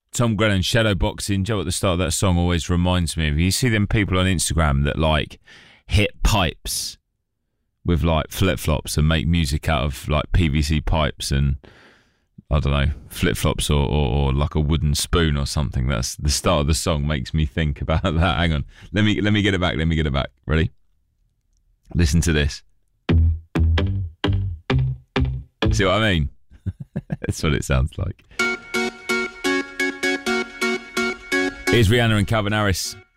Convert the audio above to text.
Tom Grennan, shadow boxing. Joe at the start of that song always reminds me of. You see them people on Instagram that like hit pipes with like flip flops and make music out of like PVC pipes and I don't know, flip flops or like a wooden spoon or something. That's the start of the song. Makes me think about that. Hang on, let me get it back. Let me get it back. Ready? Listen to this. See what I mean? That's what it sounds like. Here's Rihanna and Calvin Harris.